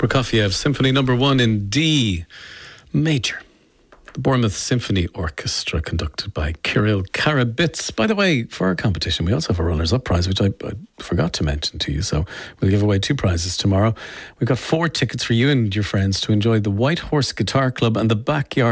Prokofiev, Symphony Number 1 in D major. The Bournemouth Symphony Orchestra, conducted by Kirill Karabits. By the way, for our competition, we also have a runners-up prize, which I forgot to mention to you. So we'll give away 2 prizes tomorrow. We've got 4 tickets for you and your friends to enjoy the White Horse Guitar Club and the Backyard